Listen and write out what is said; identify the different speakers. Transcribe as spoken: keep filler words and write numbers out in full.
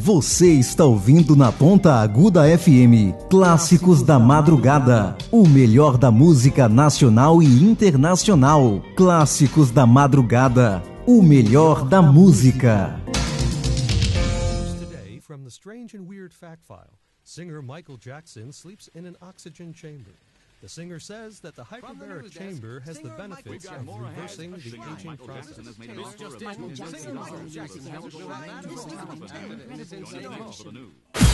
Speaker 1: Você está ouvindo na Ponta Aguda F M, Clássicos da Madrugada, o melhor da música nacional e internacional. Clássicos da Madrugada, o melhor da música.
Speaker 2: Today, from the strange and weird fact file, singer Michael Jackson sleeps in an oxygen chamber. The singer says that the hyperbaric chamber has the benefits of reversing the aging process.
Speaker 3: Michael Jackson.